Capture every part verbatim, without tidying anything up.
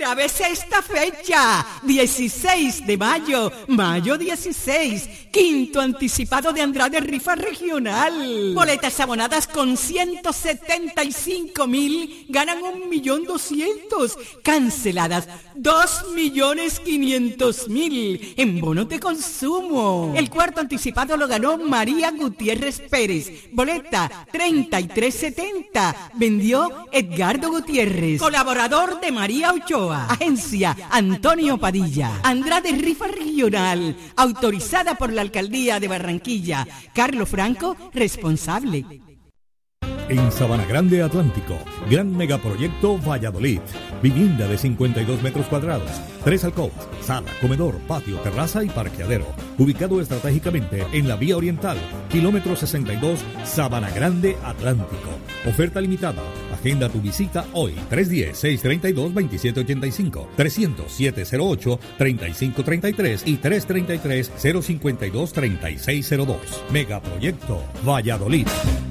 Grábese esta fecha, dieciséis de mayo, mayo dieciséis, quinto anticipado de Andrade Rifa Regional. Boletas abonadas con ciento setenta y cinco mil, ganan un millón doscientos. Canceladas, dos millones quinientos mil en bonos de consumo. El cuarto anticipado lo ganó María Gutiérrez Pérez. Boleta treinta y tres setenta. Vendió Edgardo Gutiérrez, colaborador de María Ochoa. Agencia Antonio Padilla. Andrade Rifa Regional, autorizada por la Alcaldía de Barranquilla. Carlos Franco, responsable. En Sabana Grande Atlántico, gran megaproyecto Valladolid. Vivienda de cincuenta y dos metros cuadrados, tres alcobas, sala, comedor, patio, terraza y parqueadero. Ubicado estratégicamente en la vía oriental, kilómetro sesenta y dos, Sabana Grande Atlántico. Oferta limitada. Agenda tu visita hoy. tres uno cero, seis tres dos, dos siete ocho cinco, trescientos, siete cero ocho, treinta y cinco treinta y tres y tres treinta y tres, cero cincuenta y dos, treinta y seis cero dos. Megaproyecto Valladolid.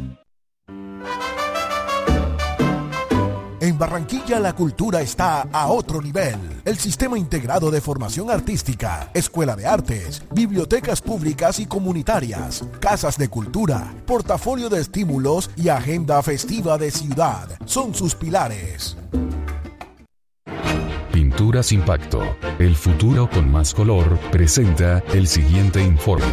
En Barranquilla la cultura está a otro nivel. El Sistema Integrado de Formación Artística, Escuela de Artes, bibliotecas públicas y comunitarias, casas de cultura, portafolio de estímulos y agenda festiva de ciudad son sus pilares. Pinturas Impacto, el futuro con más color, presenta el siguiente informe.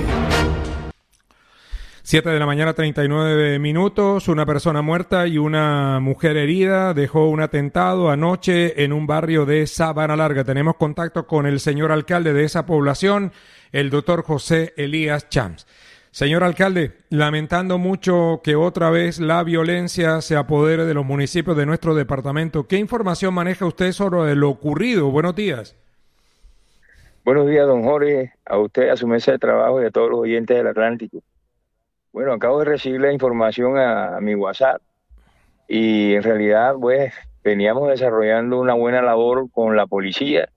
siete de la mañana, treinta y nueve minutos. Una persona muerta y una mujer herida dejó un atentado anoche en un barrio de Sabana Larga. Tenemos contacto con el señor alcalde de esa población, el doctor José Elías Chams. Señor alcalde, lamentando mucho que otra vez la violencia se apodere de los municipios de nuestro departamento, ¿qué información maneja usted sobre lo ocurrido? Buenos días. Buenos días, don Jorge, a usted, a su mesa de trabajo y a todos los oyentes del Atlántico. Bueno, acabo de recibir la información a, a mi WhatsApp y en realidad pues veníamos desarrollando una buena labor con la policía,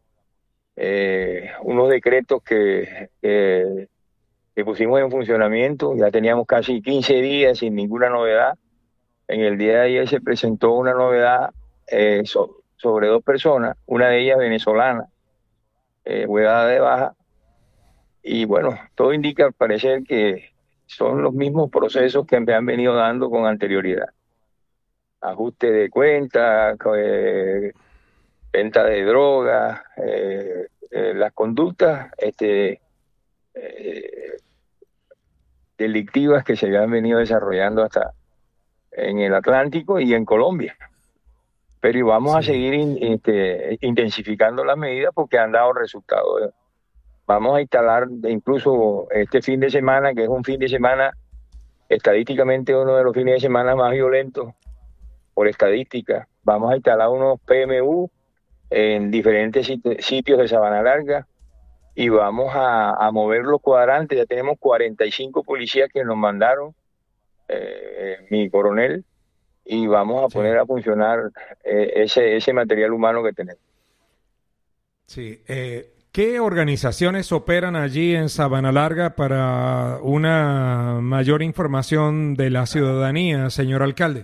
eh, unos decretos que, que, que pusimos en funcionamiento, ya teníamos casi quince días sin ninguna novedad. En el día de ayer se presentó una novedad eh, so, sobre dos personas, una de ellas venezolana, eh, fue dada de baja y bueno, todo indica al parecer que son los mismos procesos que me han venido dando con anterioridad. Ajuste de cuentas, eh, venta de drogas, eh, eh, las conductas este, eh, delictivas que se han venido desarrollando hasta en el Atlántico y en Colombia. Pero y vamos sí. a seguir in, este, intensificando las medidas porque han dado resultados. Vamos a instalar incluso este fin de semana, que es un fin de semana estadísticamente uno de los fines de semana más violentos por estadística. Vamos a instalar unos P M U en diferentes sit- sitios de Sabana Larga y vamos a, a mover los cuadrantes. Ya tenemos cuarenta y cinco policías que nos mandaron, eh, mi coronel, y vamos a sí. poner a funcionar eh, ese, ese material humano que tenemos. Sí, eh... ¿Qué organizaciones operan allí en Sabana Larga para una mayor información de la ciudadanía, señor alcalde?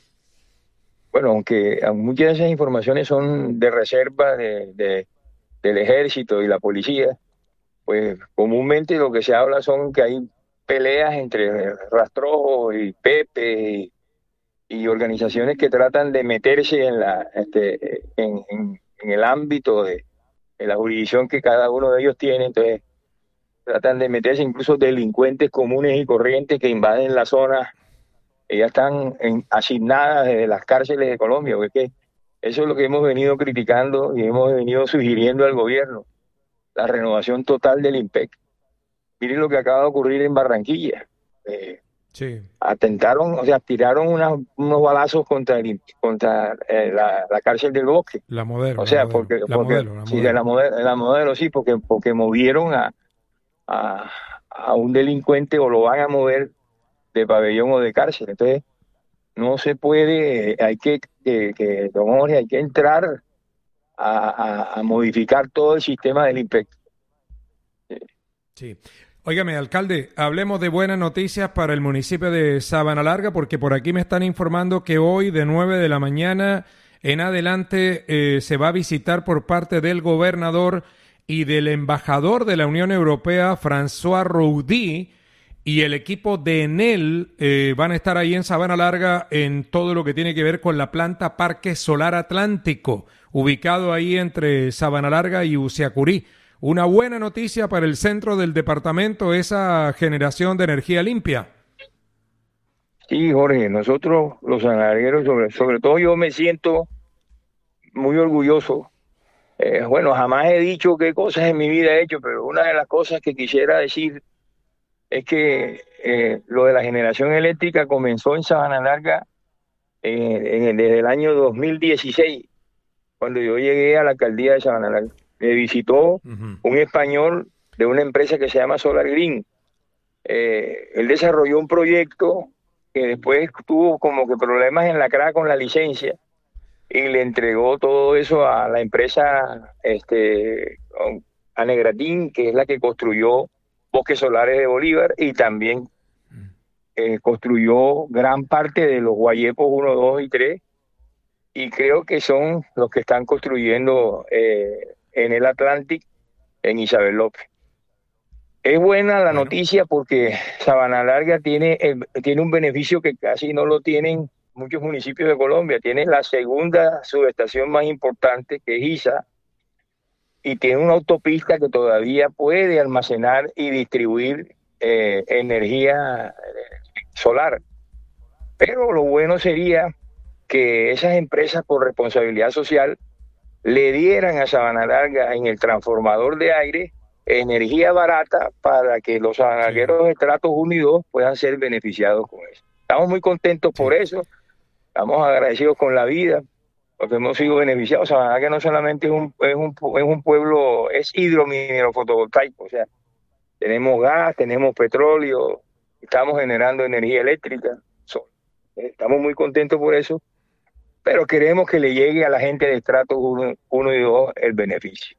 Bueno, aunque muchas de esas informaciones son de reserva de, de, del ejército y la policía, pues comúnmente lo que se habla son que hay peleas entre Rastrojos y Pepe y, y organizaciones que tratan de meterse en, la, este, en, en, en el ámbito de en la jurisdicción que cada uno de ellos tiene. Entonces tratan de meterse incluso delincuentes comunes y corrientes que invaden la zona. Ellas están en, asignadas desde las cárceles de Colombia, porque eso es lo que hemos venido criticando y hemos venido sugiriendo al gobierno, la renovación total del IMPEC. Miren lo que acaba de ocurrir en Barranquilla. Eh, sí. Atentaron, o sea, tiraron una, unos balazos contra, el, contra eh, la, la cárcel del Bosque. La Modelo. O sea, la modelo, porque, la porque modelo, la sí, modelo. de la modelo, la modelo sí, porque, porque movieron a, a, a un delincuente o lo van a mover de pabellón o de cárcel. Entonces, no se puede, hay que, que, que don Jorge, hay que entrar a, a, a modificar todo el sistema del IMPEC. Sí. Óigame, alcalde, hablemos de buenas noticias para el municipio de Sabana Larga, porque por aquí me están informando que hoy de nueve de la mañana en adelante eh, se va a visitar por parte del gobernador y del embajador de la Unión Europea, François Roudy, y el equipo de Enel eh, van a estar ahí en Sabana Larga en todo lo que tiene que ver con la planta Parque Solar Atlántico, ubicado ahí entre Sabana Larga y Uciacurí. Una buena noticia para el centro del departamento, esa generación de energía limpia. Sí, Jorge, nosotros los sanargueros, sobre, sobre todo yo me siento muy orgulloso. Eh, bueno, jamás he dicho qué cosas en mi vida he hecho, pero una de las cosas que quisiera decir es que eh, lo de la generación eléctrica comenzó en Sabana Larga eh, en el, desde el año dos mil dieciséis, cuando yo llegué a la alcaldía de Sabana Larga. Me visitó uh-huh. un español de una empresa que se llama Solar Green. Eh, él desarrolló un proyecto que después tuvo como que problemas en la C R A con la licencia y le entregó todo eso a la empresa este, a Negratín, que es la que construyó Bosques Solares de Bolívar y también eh, construyó gran parte de los Guayepos uno, dos y tres, y creo que son los que están construyendo eh, en el Atlantic, en Isabel López. Es buena la noticia porque Sabana Larga tiene, eh, tiene un beneficio que casi no lo tienen muchos municipios de Colombia. Tiene la segunda subestación más importante, que es ISA, y tiene una autopista que todavía puede almacenar y distribuir eh, energía solar. Pero lo bueno sería que esas empresas por responsabilidad social le dieran a Sabana Larga en el transformador de aire energía barata para que los sanargueros de estratos uno y dos puedan ser beneficiados con eso. Estamos muy contentos por eso, estamos agradecidos con la vida, porque hemos sido beneficiados. Sabana Larga no solamente es un, es un, es un pueblo, es hidrominero fotovoltaico, o sea, tenemos gas, tenemos petróleo, estamos generando energía eléctrica, sol. Estamos muy contentos por eso, pero queremos que le llegue a la gente de estratos uno y dos el beneficio.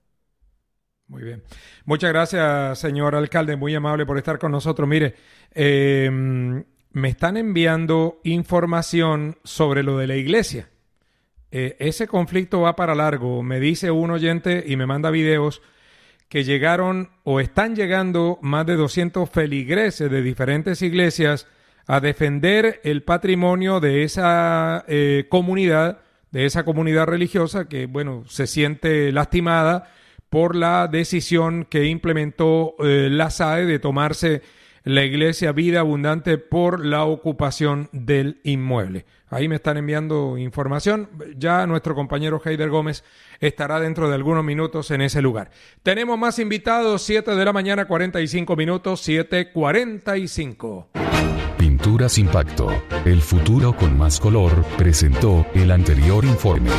Muy bien. Muchas gracias, señor alcalde, muy amable por estar con nosotros. Mire, eh, me están enviando información sobre lo de la iglesia. Eh, ese conflicto va para largo. Me dice un oyente y me manda videos que llegaron o están llegando más de doscientos feligreses de diferentes iglesias a defender el patrimonio de esa eh, comunidad, de esa comunidad religiosa que, bueno, se siente lastimada por la decisión que implementó eh, la S A E de tomarse la iglesia Vida Abundante por la ocupación del inmueble. Ahí me están enviando información. Ya nuestro compañero Heider Gómez estará dentro de algunos minutos en ese lugar. Tenemos más invitados, siete de la mañana, cuarenta y cinco minutos, siete cuarenta y cinco. Pinturas Impacto, el futuro con más color, presentó el anterior informe.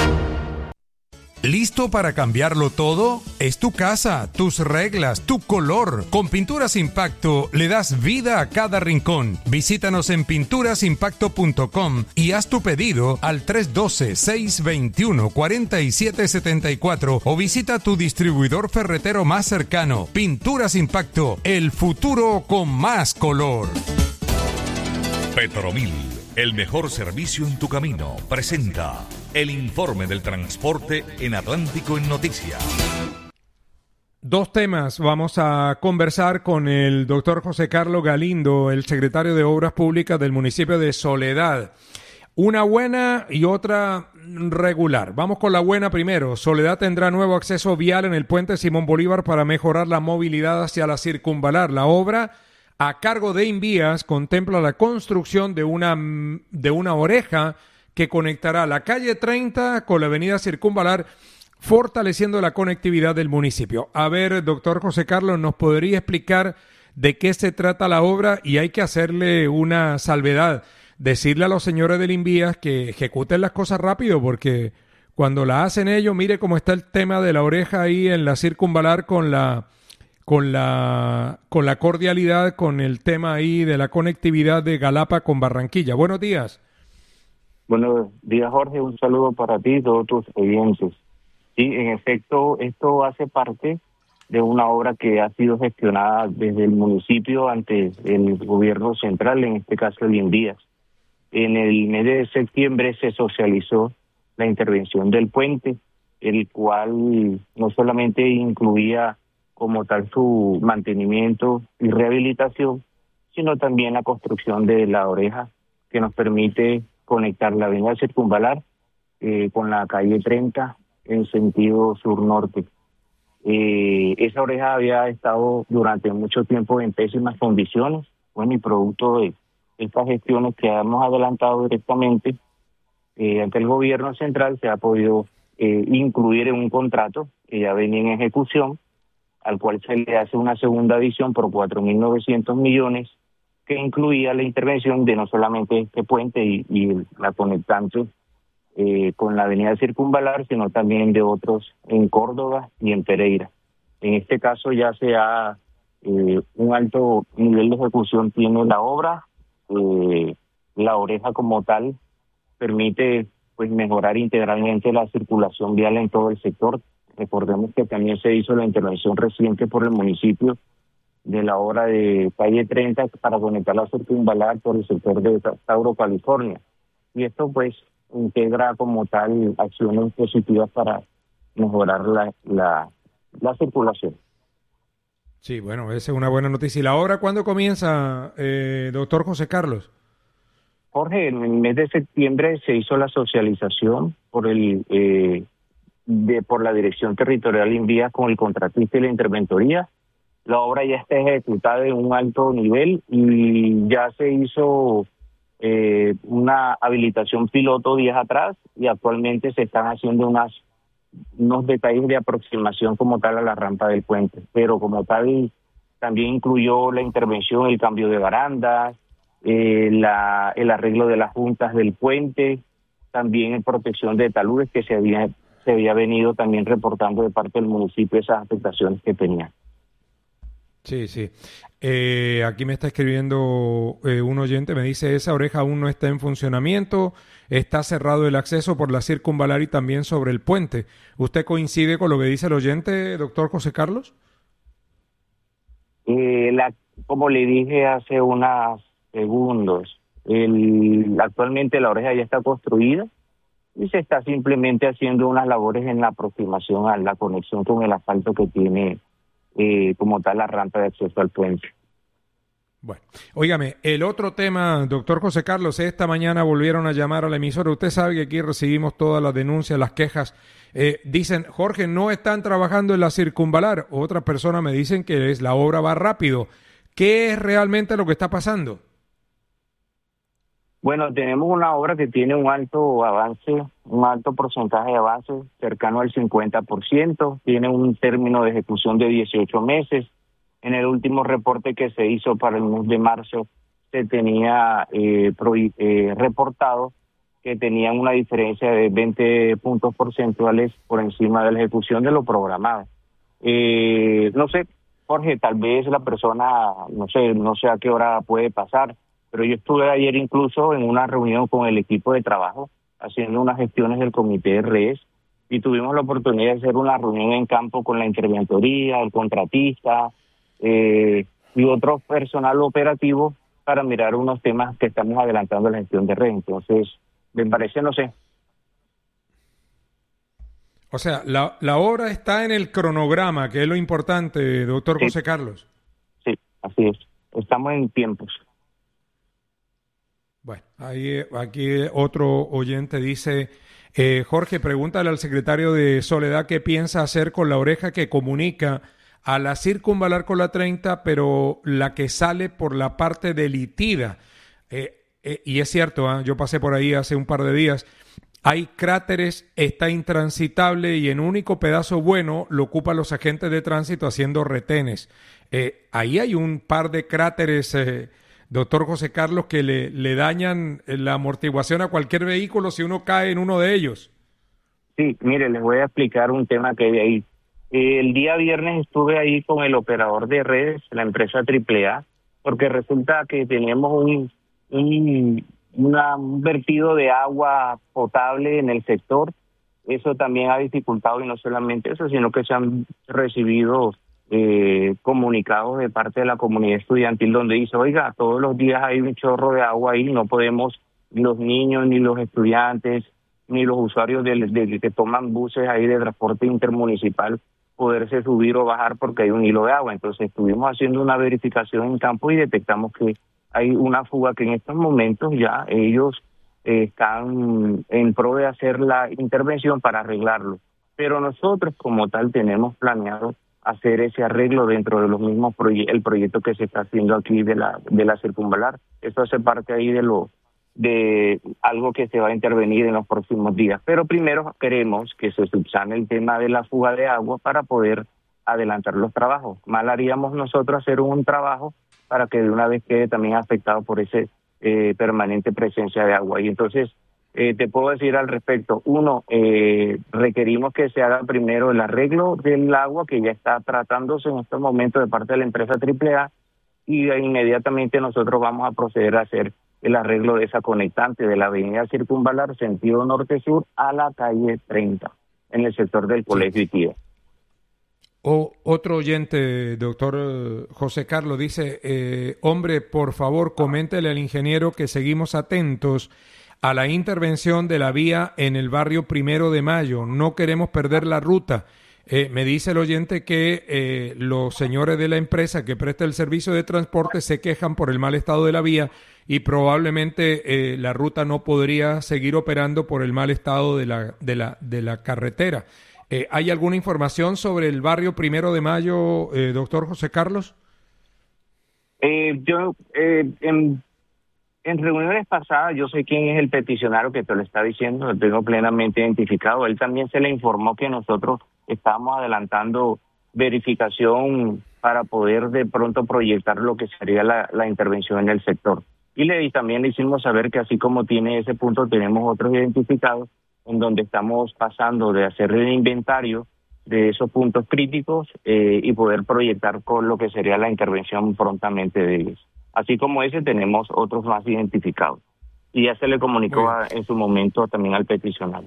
¿Listo para cambiarlo todo? Es tu casa, tus reglas, tu color. Con Pinturas Impacto le das vida a cada rincón. Visítanos en pinturas impacto punto com y haz tu pedido al tres uno dos, seis dos uno, cuatro siete siete cuatro o visita tu distribuidor ferretero más cercano. Pinturas Impacto, el futuro con más color. Petromil, el mejor servicio en tu camino, presenta el informe del transporte en Atlántico en Noticias. Dos temas vamos a conversar con el doctor José Carlos Galindo, el secretario de Obras Públicas del municipio de Soledad. Una buena y otra regular. Vamos con la buena primero. Soledad tendrá nuevo acceso vial en el puente Simón Bolívar para mejorar la movilidad hacia la circunvalar. La obra, a cargo de Invías, contempla la construcción de una, de una oreja que conectará la calle treinta con la avenida Circunvalar, fortaleciendo la conectividad del municipio. A ver, doctor José Carlos, ¿nos podría explicar de qué se trata la obra? Y hay que hacerle una salvedad, decirle a los señores del Invías que ejecuten las cosas rápido, porque cuando la hacen ellos, mire cómo está el tema de la oreja ahí en la Circunvalar con la con la con la cordialidad, con el tema ahí de la conectividad de Galapa con Barranquilla. Buenos días. Buenos días, Jorge. Un saludo para ti y todos tus oyentes. Sí, en efecto, esto hace parte de una obra que ha sido gestionada desde el municipio ante el gobierno central, en este caso el Invías. En el mes de septiembre se socializó la intervención del puente, el cual no solamente incluía como tal su mantenimiento y rehabilitación, sino también la construcción de la oreja que nos permite conectar la avenida Circunvalar eh, con la calle treinta en sentido sur-norte. Eh, esa oreja había estado durante mucho tiempo en pésimas condiciones, bueno, y producto de estas gestiones que hemos adelantado directamente eh, ante el gobierno central se ha podido eh, incluir en un contrato que ya venía en ejecución, al cual se le hace una segunda adición por cuatro mil novecientos millones, que incluía la intervención de no solamente este puente y, y la conectante eh, con la avenida Circunvalar, sino también de otros en Córdoba y en Pereira. En este caso ya se ha eh, un alto nivel de ejecución tiene la obra, eh, la oreja como tal permite pues mejorar integralmente la circulación vial en todo el sector. Recordemos que también se hizo la intervención reciente por el municipio de la obra de calle treinta para conectar la Circunvalar por el sector de Tauro, California. Y esto pues integra como tal acciones positivas para mejorar la, la, la circulación. Sí, bueno, esa es una buena noticia. ¿Y la obra cuándo comienza, eh, doctor José Carlos? Jorge, en el mes de septiembre se hizo la socialización por el eh, de por la Dirección Territorial Invías con el contratista y la interventoría. La obra ya está ejecutada en un alto nivel y ya se hizo eh, una habilitación piloto días atrás y actualmente se están haciendo unas unos detalles de aproximación como tal a la rampa del puente, pero como tal también incluyó la intervención, el cambio de barandas, eh, la, el arreglo de las juntas del puente, también en protección de taludes que se había, se había venido también reportando de parte del municipio esas afectaciones que tenía. Sí, sí. Eh, aquí me está escribiendo eh, un oyente, me dice, esa oreja aún no está en funcionamiento, está cerrado el acceso por la Circunvalar y también sobre el puente. ¿Usted coincide con lo que dice el oyente, doctor José Carlos? Eh, la, como le dije hace unos segundos, el, actualmente la oreja ya está construida y se está simplemente haciendo unas labores en la aproximación a la conexión con el asfalto que tiene Eh, como tal la rampa de acceso al puente. Bueno, óigame, el otro tema, doctor José Carlos, esta mañana volvieron a llamar a la emisora. Usted sabe que aquí recibimos todas las denuncias, las quejas. Eh, dicen, Jorge, no están trabajando en la Circunvalar. Otras personas me dicen que es, la obra va rápido. ¿Qué es realmente lo que está pasando? Bueno, tenemos una obra que tiene un alto avance, un alto porcentaje de avance, cercano al cincuenta por ciento, tiene un término de ejecución de dieciocho meses. En el último reporte que se hizo para el mes de marzo se tenía eh, pro, eh, reportado que tenían una diferencia de veinte puntos porcentuales por encima de la ejecución de lo programado. Eh, no sé, Jorge, tal vez la persona, no sé, no sé a qué hora puede pasar, pero yo estuve ayer incluso en una reunión con el equipo de trabajo haciendo unas gestiones del comité de redes y tuvimos la oportunidad de hacer una reunión en campo con la interventoría, el contratista eh, y otro personal operativo para mirar unos temas que estamos adelantando en la gestión de redes. Entonces, me parece, no sé. O sea, la, la obra está en el cronograma, que es lo importante, doctor Sí. José Carlos. Sí, así es. Estamos en tiempos. Bueno, ahí, aquí otro oyente dice, eh, Jorge, pregúntale al secretario de Soledad qué piensa hacer con la oreja que comunica a la Circunvalar con la treinta, pero la que sale por la parte de Litida. Eh, eh, y es cierto, ¿eh? Yo pasé por ahí hace un par de días, hay cráteres, está intransitable y en un único pedazo bueno lo ocupan los agentes de tránsito haciendo retenes. Eh, ahí hay un par de cráteres, eh, doctor José Carlos, que le, le dañan la amortiguación a cualquier vehículo si uno cae en uno de ellos. Sí, mire, les voy a explicar un tema que hay ahí. El día viernes estuve ahí con el operador de redes, la empresa triple A, porque resulta que teníamos un, un, una, un vertido de agua potable en el sector. Eso también ha dificultado, y no solamente eso, sino que se han recibido eh, comunicados de parte de la comunidad estudiantil donde dice, oiga, todos los días hay un chorro de agua ahí, no podemos, ni los niños ni los estudiantes ni los usuarios de, de, que toman buses ahí de transporte intermunicipal poderse subir o bajar porque hay un hilo de agua. Entonces estuvimos haciendo una verificación en campo y detectamos que hay una fuga que en estos momentos ya ellos eh, están en pro de hacer la intervención para arreglarlo. Pero nosotros como tal tenemos planeado hacer ese arreglo dentro de los mismos proyectos, el proyecto que se está haciendo aquí de la de la circunvalar. Eso hace parte ahí de lo de algo que se va a intervenir en los próximos días. Pero primero queremos que se subsane el tema de la fuga de agua para poder adelantar los trabajos. Mal haríamos nosotros hacer un trabajo para que de una vez quede también afectado por ese eh, permanente presencia de agua. Y entonces eh, te puedo decir al respecto, uno, eh, requerimos que se haga primero el arreglo del agua que ya está tratándose en estos momentos de parte de la empresa triple A, y de inmediatamente nosotros vamos a proceder a hacer el arreglo de esa conectante de la avenida Circunvalar, sentido norte-sur, a la calle treinta, en el sector del Colegio Itía. O otro oyente, doctor José Carlos, dice, eh, hombre, por favor, coméntele al ingeniero que seguimos atentos a la intervención de la vía en el barrio Primero de Mayo. No queremos perder la ruta. Eh, me dice el oyente que eh, los señores de la empresa que presta el servicio de transporte se quejan por el mal estado de la vía y probablemente eh, la ruta no podría seguir operando por el mal estado de la, de la, de la carretera. Eh, ¿Hay alguna información sobre el barrio Primero de Mayo, eh, doctor José Carlos? Eh, yo, eh, en, en reuniones pasadas, yo sé quién es el peticionario que te lo está diciendo, lo tengo plenamente identificado. Él también se le informó que nosotros estamos adelantando verificación para poder de pronto proyectar lo que sería la, la intervención en el sector. Y le y también le hicimos saber que así como tiene ese punto, tenemos otros identificados en donde estamos pasando de hacer el inventario de esos puntos críticos eh, y poder proyectar con lo que sería la intervención prontamente de ellos. Así como ese, tenemos otros más identificados. Y ya se le comunicó a, en su momento también al peticionario.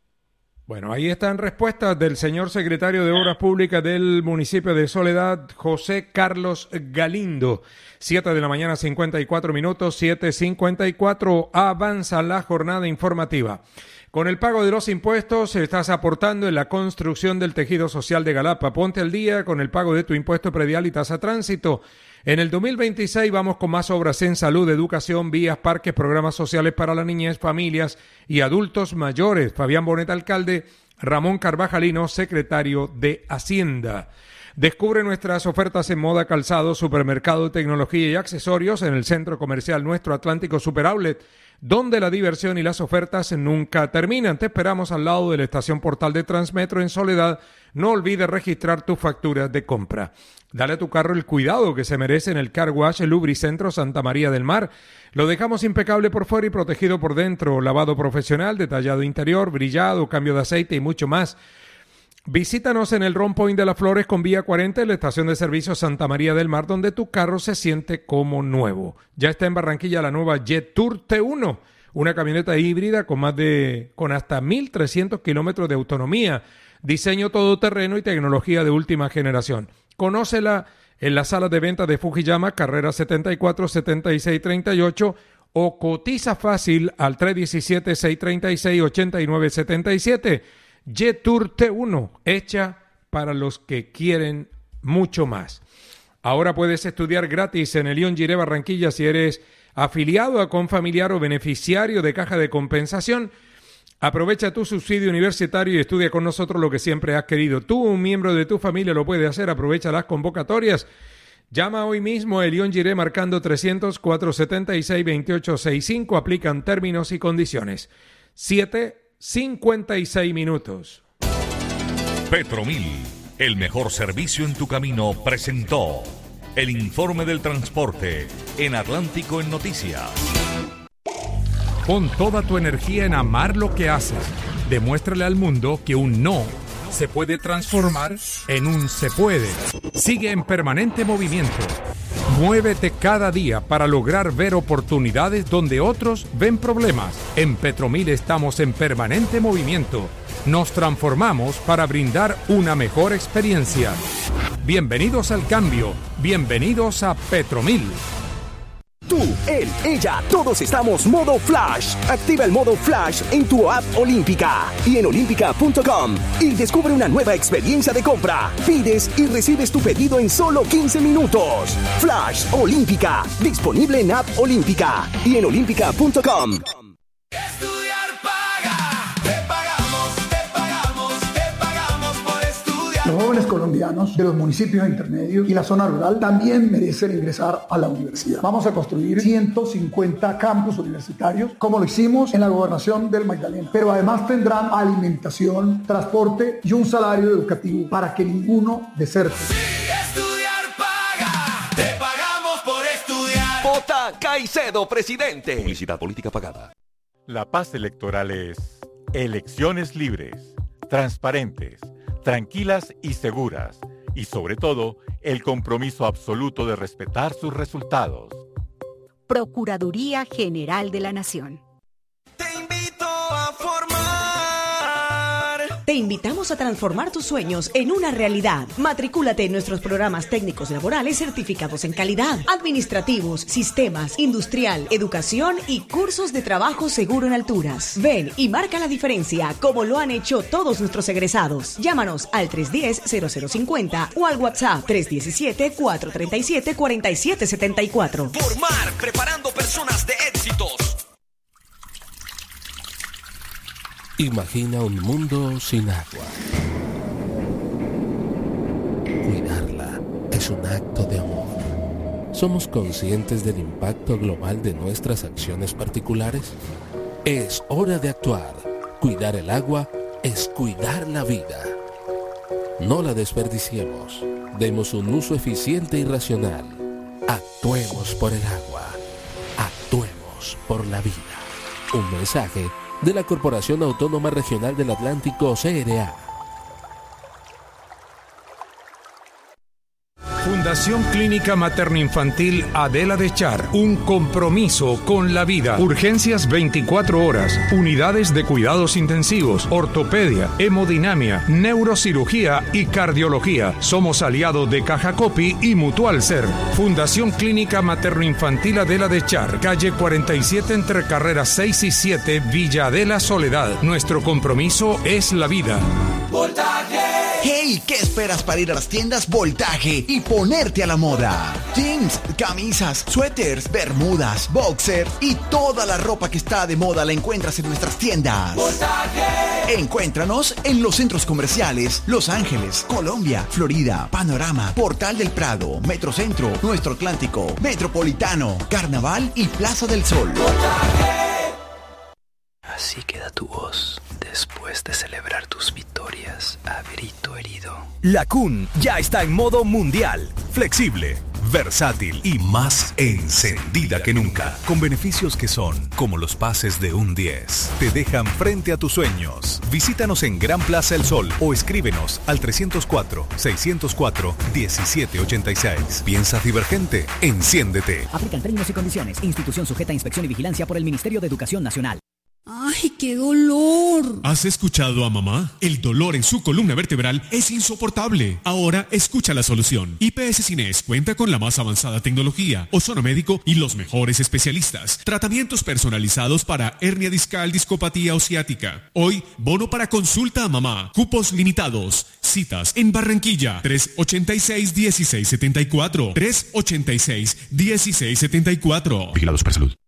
Bueno, ahí están respuestas del señor secretario de Obras Públicas del municipio de Soledad, José Carlos Galindo. Siete de la mañana, cincuenta y cuatro minutos, siete cincuenta y cuatro, avanza la jornada informativa. Con el pago de los impuestos estás aportando en la construcción del tejido social de Galapa. Ponte al día con el pago de tu impuesto predial y tasa tránsito. En el dos mil veintiséis vamos con más obras en salud, educación, vías, parques, programas sociales para la niñez, familias y adultos mayores. Fabián Bonet, alcalde. Ramón Carvajalino, secretario de Hacienda. Descubre nuestras ofertas en moda, calzado, supermercado, tecnología y accesorios en el Centro Comercial Nuestro Atlántico Super Outlet, donde la diversión y las ofertas nunca terminan. Te esperamos al lado de la estación Portal de Transmetro en Soledad. No olvides registrar tus facturas de compra. Dale a tu carro el cuidado que se merece en el Car Wash Lubricentro Santa María del Mar. Lo dejamos impecable por fuera y protegido por dentro. Lavado profesional, detallado interior, brillado, cambio de aceite y mucho más. Visítanos en el Ron Point de las Flores con vía cuarenta en la estación de servicio Santa María del Mar, donde tu carro se siente como nuevo. Ya está en Barranquilla la nueva Jet Tour T uno, una camioneta híbrida con más de con hasta mil trescientos kilómetros de autonomía, diseño todoterreno y tecnología de última generación. Conócela en las salas de venta de Fujiyama, carrera setenta y cuatro, setenta y seis, treinta y ocho, o cotiza fácil al tres uno siete, seis tres seis, ocho nueve siete siete. Jet Tour T uno, hecha para los que quieren mucho más. Ahora puedes estudiar gratis en el Ion Giré Barranquilla si eres afiliado a Confamiliar o beneficiario de Caja de Compensación. Aprovecha tu subsidio universitario y estudia con nosotros lo que siempre has querido. Tú, un miembro de tu familia, lo puede hacer. Aprovecha las convocatorias. Llama hoy mismo a Elión Giré marcando trescientos, cuatrocientos setenta y seis, veintiocho sesenta y cinco. Aplican términos y condiciones. siete cincuenta y seis minutos. Petromil, el mejor servicio en tu camino, presentó el informe del transporte en Atlántico en Noticias. Pon toda tu energía en amar lo que haces. Demuéstrale al mundo que un no se puede transformar en un se puede. Sigue en permanente movimiento. Muévete cada día para lograr ver oportunidades donde otros ven problemas. En Petromil estamos en permanente movimiento. Nos transformamos para brindar una mejor experiencia. Bienvenidos al cambio. Bienvenidos a Petromil. Tu Tú, él, ella, todos estamos modo Flash. Activa el modo Flash en tu app Olímpica y en olímpica punto com y descubre una nueva experiencia de compra. Pides y recibes tu pedido en solo quince minutos. Flash Olímpica, disponible en app Olímpica y en olímpica punto com. Los jóvenes colombianos de los municipios intermedios y la zona rural también merecen ingresar a la universidad. Vamos a construir ciento cincuenta campus universitarios, como lo hicimos en la gobernación del Magdalena, pero además tendrán alimentación, transporte y un salario educativo para que ninguno deserte. Sí, estudiar paga, te pagamos por estudiar. Vota Caicedo, presidente. Publicidad política pagada. La paz electoral es elecciones libres, transparentes, tranquilas y seguras, y sobre todo, el compromiso absoluto de respetar sus resultados. Procuraduría General de la Nación. Te invito a formar. Te invitamos a transformar tus sueños en una realidad. Matricúlate en nuestros programas técnicos laborales certificados en calidad, administrativos, sistemas, industrial, educación y cursos de trabajo seguro en alturas. Ven y marca la diferencia como lo han hecho todos nuestros egresados. Llámanos al tres uno cero, cero cero cinco cero o al WhatsApp tres uno siete, cuatro tres siete, cuatro siete siete cuatro. Formar, preparando personas de éxitos. Imagina un mundo sin agua. Cuidarla es un acto de amor. ¿Somos conscientes del impacto global de nuestras acciones particulares? Es hora de actuar. Cuidar el agua es cuidar la vida. No la desperdiciemos. Demos un uso eficiente y racional. Actuemos por el agua. Actuemos por la vida. Un mensaje de la Corporación Autónoma Regional del Atlántico, C R A. Fundación Clínica Materno-Infantil Adela de Char, un compromiso con la vida. Urgencias veinticuatro horas, unidades de cuidados intensivos, ortopedia, hemodinamia, neurocirugía y cardiología. Somos aliados de Caja Copi y Mutual Ser. Fundación Clínica Materno-Infantil Adela de Char, calle cuarenta y siete entre carreras seis y siete, Villa Adela, Soledad. Nuestro compromiso es la vida. Voltaje. Hey, ¿qué esperas para ir a las tiendas Voltaje y ponerte a la moda? Jeans, camisas, suéteres, bermudas, boxer y toda la ropa que está de moda la encuentras en nuestras tiendas. Voltaje. Encuéntranos en los centros comerciales Los Ángeles, Colombia, Florida, Panorama, Portal del Prado, Metrocentro, Nuestro Atlántico, Metropolitano, Carnaval y Plaza del Sol. Voltaje. Así queda tu voz después de celebrar tus victorias a grito herido. La Kun ya está en modo mundial, flexible, versátil y más encendida que nunca. Con beneficios que son como los pases de un diez. Te dejan frente a tus sueños. Visítanos en Gran Plaza El Sol o escríbenos al trescientos cuatro, seiscientos cuatro, diecisiete ochenta y seis. ¿Piensas divergente? Enciéndete. Aplican términos y condiciones. Institución sujeta a inspección y vigilancia por el Ministerio de Educación Nacional. ¡Ay, qué dolor! ¿Has escuchado a mamá? El dolor en su columna vertebral es insoportable. Ahora escucha la solución. I P S Cines cuenta con la más avanzada tecnología, ozono médico y los mejores especialistas. Tratamientos personalizados para hernia discal, discopatía o ciática. Hoy, bono para consulta a mamá. Cupos limitados. Citas en Barranquilla. tres ochenta y seis, dieciséis setenta y cuatro. tres ochenta y seis, dieciséis setenta y cuatro. Vigilados para salud.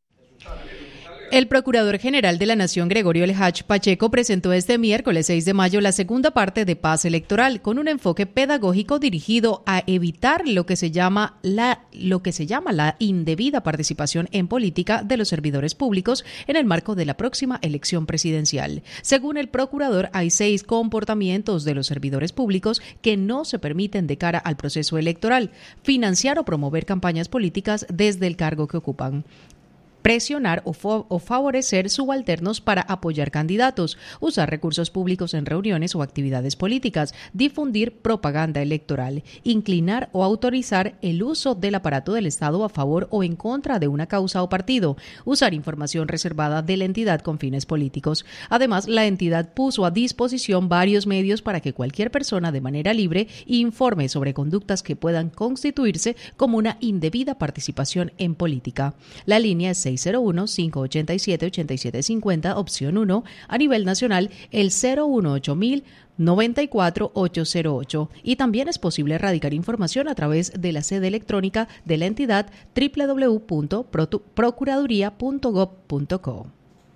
El Procurador General de la Nación, Gregorio El Hach Pacheco, presentó este miércoles seis de mayo la segunda parte de Paz Electoral, con un enfoque pedagógico dirigido a evitar lo que se llama la, lo que se llama la indebida participación en política de los servidores públicos en el marco de la próxima elección presidencial. Según el Procurador, hay seis comportamientos de los servidores públicos que no se permiten de cara al proceso electoral: financiar o promover campañas políticas desde el cargo que ocupan, presionar o, fo- o favorecer subalternos para apoyar candidatos, usar recursos públicos en reuniones o actividades políticas, difundir propaganda electoral, inclinar o autorizar el uso del aparato del Estado a favor o en contra de una causa o partido, usar información reservada de la entidad con fines políticos. Además, la entidad puso a disposición varios medios para que cualquier persona de manera libre informe sobre conductas que puedan constituirse como una indebida participación en política. La línea es seis cero uno, cinco ocho siete, ocho siete cinco cero, opción uno. A nivel nacional, el cero uno ocho mil noventa y cuatro ocho cero ocho. Y también es posible radicar información a través de la sede electrónica de la entidad doble u doble u doble u punto procuraduría punto gob punto co.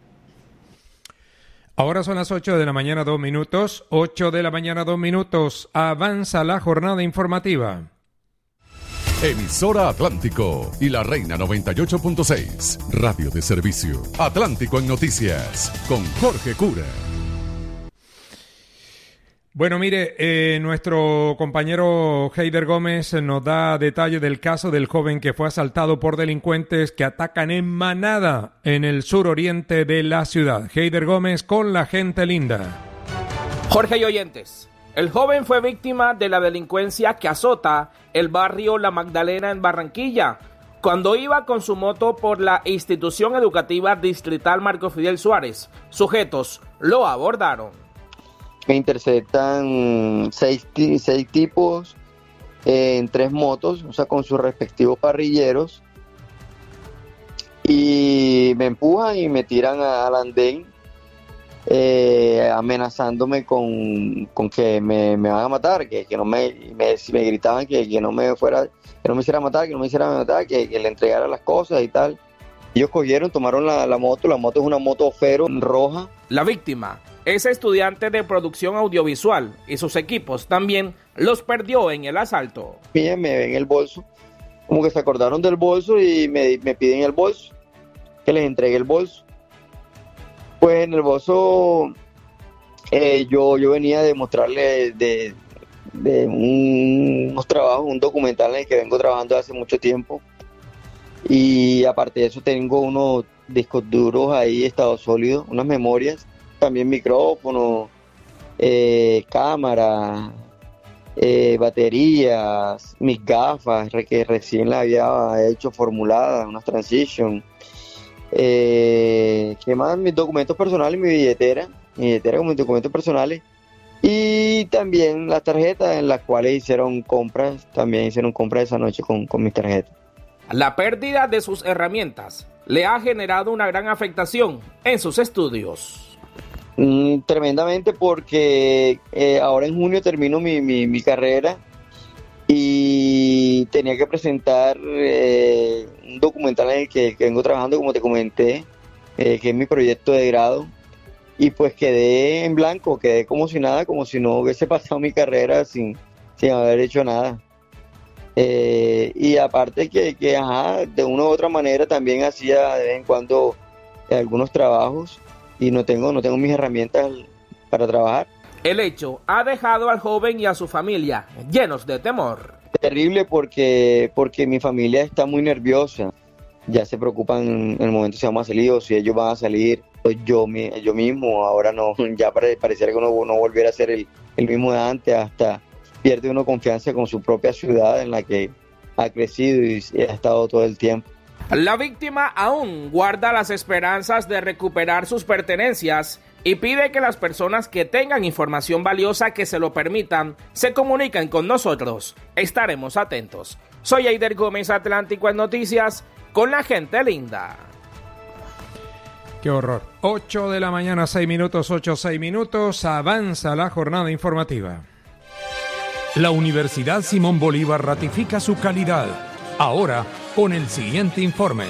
Ahora son las ocho de la mañana, dos minutos. ocho de la mañana, dos minutos. Avanza la jornada informativa. Emisora Atlántico y la Reina noventa y ocho punto seis. Radio de servicio. Atlántico en noticias. Con Jorge Cura. Bueno, mire, eh, nuestro compañero Heider Gómez nos da detalles del caso del joven que fue asaltado por delincuentes que atacan en manada en el suroriente de la ciudad. Heider Gómez con la gente linda. Jorge y oyentes, el joven fue víctima de la delincuencia que azota el barrio La Magdalena en Barranquilla, cuando iba con su moto por la institución educativa distrital Marco Fidel Suárez. Sujetos lo abordaron. Me interceptan seis, seis tipos eh, en tres motos, o sea, con sus respectivos parrilleros, y me empujan y me tiran a, al andén, eh, amenazándome con, con que me, me van a matar, que, que no me, me, me gritaban que, que no me fuera, que no me hiciera matar, que no me hiciera matar, que, que le entregara las cosas y tal. Ellos cogieron, tomaron la, la moto, la moto es una moto Fero roja. La víctima es estudiante de producción audiovisual y sus equipos también los perdió en el asalto. Me ven el bolso, como que se acordaron del bolso y me, me piden el bolso, que les entregue el bolso. Pues en el bolso eh, yo, yo venía de mostrarle de, de un, unos trabajos, un documental en el que vengo trabajando hace mucho tiempo. Y aparte de eso tengo unos discos duros ahí, estado sólido, unas memorias, también micrófonos, eh, cámara, eh, baterías, mis gafas que recién las había hecho formuladas, unas transition, eh, ¿qué más? Mis documentos personales, mi billetera, mi billetera con mis documentos personales y también las tarjetas en las cuales hicieron compras, también hicieron compras esa noche con, con mis tarjetas. La pérdida de sus herramientas le ha generado una gran afectación en sus estudios. Mm, tremendamente, porque eh, ahora en junio termino mi, mi, mi carrera y tenía que presentar eh, un documental en el que, que vengo trabajando, como te comenté, eh, que es mi proyecto de grado, y pues quedé en blanco, quedé como si nada, como si no hubiese pasado mi carrera sin, sin haber hecho nada. Eh, y aparte que, que ajá, de una u otra manera también hacía de vez en cuando eh, algunos trabajos y no tengo, no tengo mis herramientas para trabajar. El hecho ha dejado al joven y a su familia llenos de temor. Terrible porque, porque mi familia está muy nerviosa, ya se preocupan en el momento si vamos a salir o si ellos van a salir, pues yo, yo mismo, ahora no, ya pareciera que uno no volviera a ser el, el mismo de antes, hasta pierde uno confianza con su propia ciudad en la que ha crecido y ha estado todo el tiempo. La víctima aún guarda las esperanzas de recuperar sus pertenencias y pide que las personas que tengan información valiosa que se lo permitan se comuniquen con nosotros. Estaremos atentos. Soy Heider Gómez, Atlántico en Noticias, con la gente linda. Qué horror. ocho de la mañana, seis minutos, ocho, seis minutos. Avanza la jornada informativa. La Universidad Simón Bolívar ratifica su calidad. Ahora, con el siguiente informe.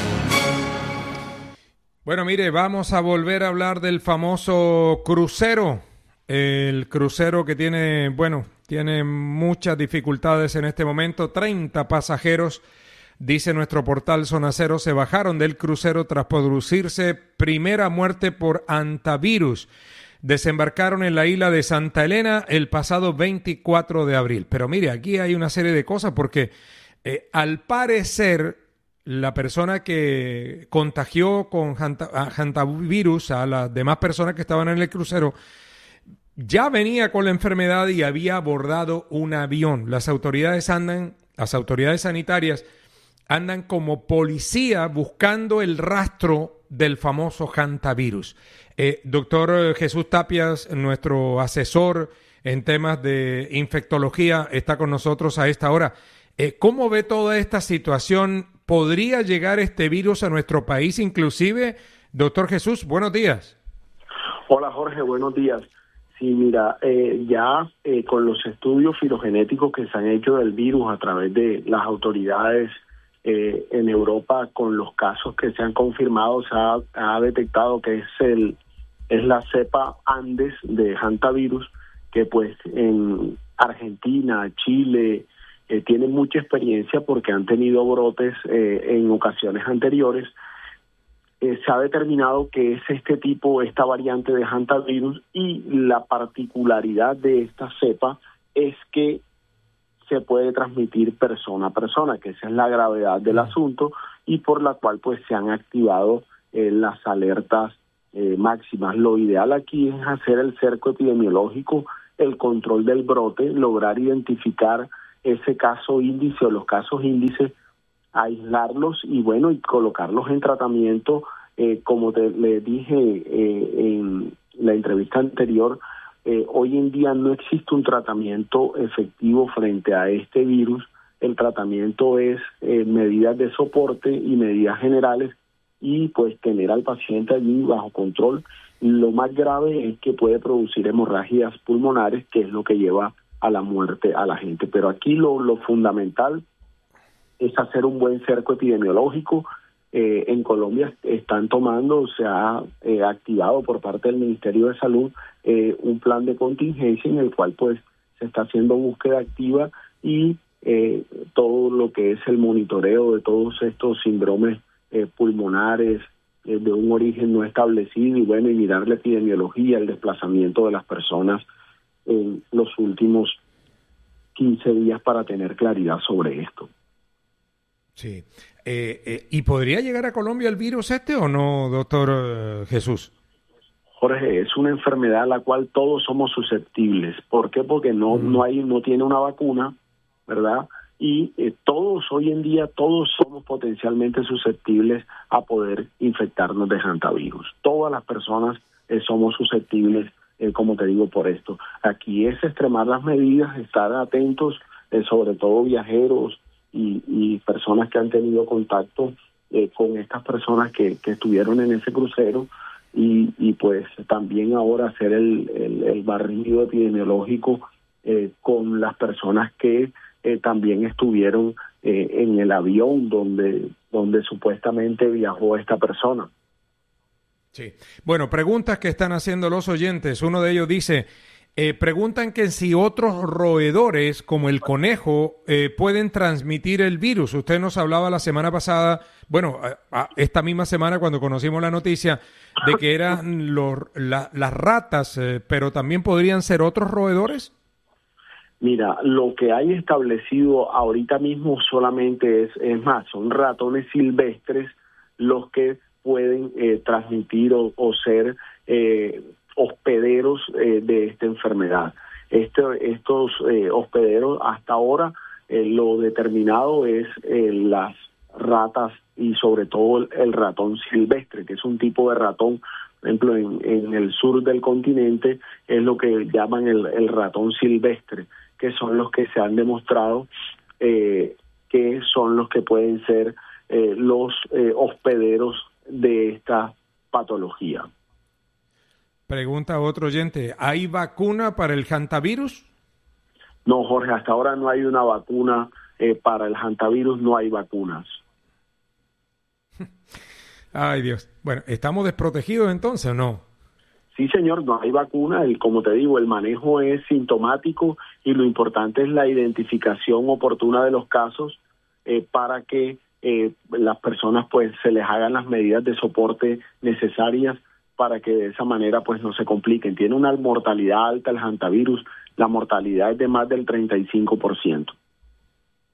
Bueno, mire, vamos a volver a hablar del famoso crucero. El crucero que tiene, bueno, tiene muchas dificultades en este momento. treinta pasajeros, dice nuestro portal Zona Cero, se bajaron del crucero tras producirse primera muerte por antivirus. Desembarcaron en la isla de Santa Elena el pasado veinticuatro de abril. Pero mire, aquí hay una serie de cosas porque eh, al parecer la persona que contagió con hanta, hantavirus a las demás personas que estaban en el crucero ya venía con la enfermedad y había abordado un avión. Las autoridades andan, las autoridades sanitarias andan como policía buscando el rastro del famoso hantavirus. Eh, doctor Jesús Tapias, nuestro asesor en temas de infectología, está con nosotros a esta hora. Eh, ¿Cómo ve toda esta situación? ¿Podría llegar este virus a nuestro país inclusive? Doctor Jesús, buenos días. Hola Jorge, buenos días. Sí, mira, eh, ya eh, con los estudios filogenéticos que se han hecho del virus a través de las autoridades eh, en Europa, con los casos que se han confirmado, se ha, ha detectado que es el es la cepa Andes de hantavirus, que pues en Argentina, Chile, eh, tienen mucha experiencia porque han tenido brotes eh, en ocasiones anteriores. Eh, se ha determinado que es este tipo, esta variante de hantavirus, y la particularidad de esta cepa es que se puede transmitir persona a persona, que esa es la gravedad del asunto y por la cual pues se han activado eh, las alertas eh, máximas. Lo ideal aquí es hacer el cerco epidemiológico, el control del brote, lograr identificar ese caso índice o los casos índices, aislarlos y bueno, y colocarlos en tratamiento, eh, como te le dije eh, en la entrevista anterior. Eh, hoy en día no existe un tratamiento efectivo frente a este virus. El tratamiento es eh, medidas de soporte y medidas generales y pues tener al paciente allí bajo control. Lo más grave es que puede producir hemorragias pulmonares, que es lo que lleva a la muerte a la gente. Pero aquí lo, lo fundamental es hacer un buen cerco epidemiológico. Eh, en Colombia están tomando, se ha eh, activado por parte del Ministerio de Salud eh, un plan de contingencia en el cual pues se está haciendo búsqueda activa y eh, todo lo que es el monitoreo de todos estos síndromes eh, pulmonares eh, de un origen no establecido y bueno, y mirar la epidemiología, el desplazamiento de las personas en los últimos quince días para tener claridad sobre esto. Sí. Eh, eh, ¿Y podría llegar a Colombia el virus este o no, doctor uh, Jesús? Jorge, es una enfermedad a la cual todos somos susceptibles. ¿Por qué? Porque no, mm. no hay, no tiene una vacuna, ¿verdad? Y eh, todos, hoy en día, todos somos potencialmente susceptibles a poder infectarnos de hantavirus. Todas las personas eh, somos susceptibles, eh, como te digo, por esto. Aquí es extremar las medidas, estar atentos, eh, sobre todo viajeros y, y personas que han tenido contacto eh, con estas personas que, que estuvieron en ese crucero y, y pues también ahora hacer el, el, el barrido epidemiológico eh, con las personas que eh, también estuvieron eh, en el avión donde, donde supuestamente viajó esta persona. Sí. Bueno, preguntas que están haciendo los oyentes. Uno de ellos dice, eh, preguntan que si otros roedores como el conejo eh, pueden transmitir el virus. Usted nos hablaba la semana pasada, bueno, a, a esta misma semana cuando conocimos la noticia de que eran los, la, las ratas, eh, pero también podrían ser otros roedores. Mira, lo que hay establecido ahorita mismo solamente es, es más, son ratones silvestres los que pueden eh, transmitir o, o ser eh, hospederos eh, de esta enfermedad. Este, estos eh, hospederos hasta ahora eh, lo determinado es eh, las ratas y sobre todo el, el ratón silvestre, que es un tipo de ratón, por ejemplo, en, en el sur del continente es lo que llaman el, el ratón silvestre, que son los que se han demostrado eh, que son los que pueden ser eh, los eh, hospederos de esta patología. Pregunta otro oyente, ¿hay vacuna para el hantavirus? No, Jorge, hasta ahora no hay una vacuna eh, para el hantavirus, no hay vacunas. Ay, Dios. Bueno, ¿estamos desprotegidos entonces o no? Sí, señor, no hay vacuna. El, como te digo, el manejo es sintomático y lo importante es la identificación oportuna de los casos eh, para que eh, las personas pues se les hagan las medidas de soporte necesarias para que de esa manera pues no se compliquen. Tiene una mortalidad alta el hantavirus, la mortalidad es de más del treinta y cinco por ciento.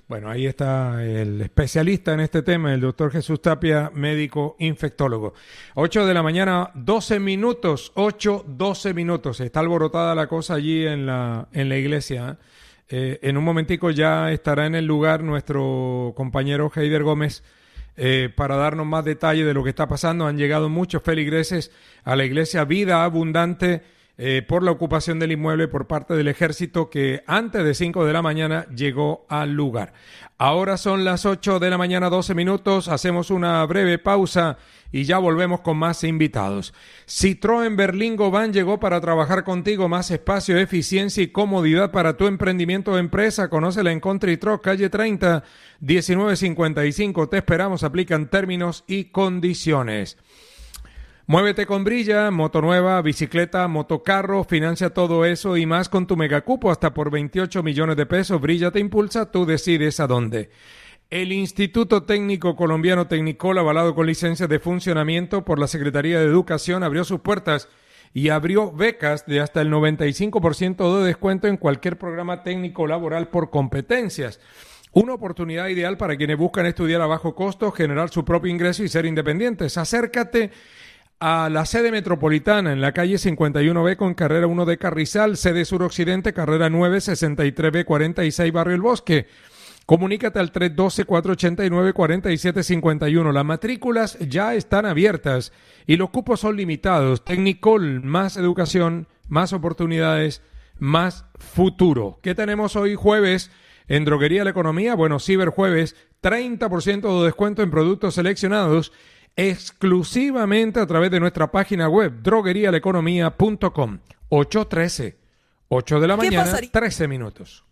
Bueno, ahí está el especialista en este tema, el doctor Jesús Tapia, médico infectólogo. ocho de la mañana, doce minutos, ocho, doce minutos. Está alborotada la cosa allí en la, en la iglesia. Eh, en un momentico ya estará en el lugar nuestro compañero Heider Gómez eh, para darnos más detalle de lo que está pasando. Han llegado muchos feligreses a la iglesia Vida Abundante Eh, por la ocupación del inmueble por parte del ejército que antes de cinco de la mañana llegó al lugar. Ahora son las ocho de la mañana, doce minutos, hacemos una breve pausa y ya volvemos con más invitados. Citroën Berlingo Van llegó para trabajar contigo, más espacio, eficiencia y comodidad para tu emprendimiento o empresa. Conócela en Country Truck, calle treinta, diecinueve cincuenta y cinco. Te esperamos, aplican términos y condiciones. Muévete con Brilla, moto nueva, bicicleta, motocarro, financia todo eso y más con tu megacupo hasta por veintiocho millones de pesos. Brilla te impulsa, tú decides a dónde. El Instituto Técnico Colombiano Tecnicol, avalado con licencia de funcionamiento por la Secretaría de Educación, abrió sus puertas y abrió becas de hasta el noventa y cinco por ciento de descuento en cualquier programa técnico laboral por competencias. Una oportunidad ideal para quienes buscan estudiar a bajo costo, generar su propio ingreso y ser independientes. Acércate a la sede metropolitana en la calle cincuenta y uno B con carrera uno de Carrizal, sede suroccidente, carrera nueve, sesenta y tres B cuarenta y seis, Barrio El Bosque. Comunícate al tres uno dos, cuatro ocho nueve, cuatro siete cinco uno. Las matrículas ya están abiertas y los cupos son limitados. Tecnicol, más educación, más oportunidades, más futuro. ¿Qué tenemos hoy jueves en Droguería La Economía? Bueno, Ciberjueves, treinta por ciento de descuento en productos seleccionados exclusivamente a través de nuestra página web droguería la economía punto com. ocho trece, ocho de la mañana, trece minutos.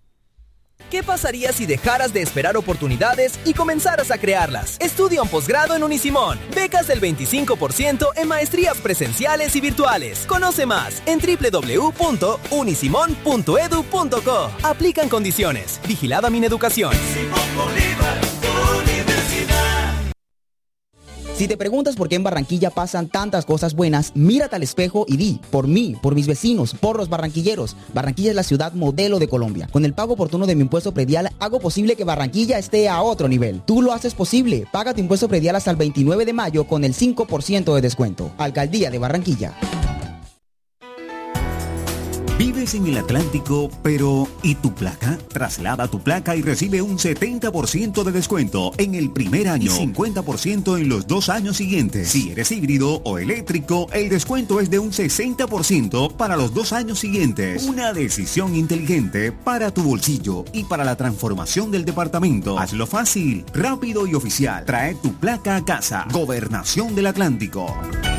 ¿Qué pasaría si dejaras de esperar oportunidades y comenzaras a crearlas? Estudia un posgrado en Unisimón. Becas del veinticinco por ciento en maestrías presenciales y virtuales. Conoce más en doble u doble u doble u punto unisimón punto edu punto co. Aplican condiciones. Vigilada Mineducación. Si te preguntas por qué en Barranquilla pasan tantas cosas buenas, mírate al espejo y di, por mí, por mis vecinos, por los barranquilleros. Barranquilla es la ciudad modelo de Colombia. Con el pago oportuno de mi impuesto predial, hago posible que Barranquilla esté a otro nivel. Tú lo haces posible. Paga tu impuesto predial hasta el veintinueve de mayo con el cinco por ciento de descuento. Alcaldía de Barranquilla. ¿Vives en el Atlántico, pero ¿y tu placa? Traslada tu placa y recibe un setenta por ciento de descuento en el primer año y cincuenta por ciento en los dos años siguientes. Si eres híbrido o eléctrico, el descuento es de un sesenta por ciento para los dos años siguientes. Una decisión inteligente para tu bolsillo y para la transformación del departamento. Hazlo fácil, rápido y oficial. Trae tu placa a casa. Gobernación del Atlántico.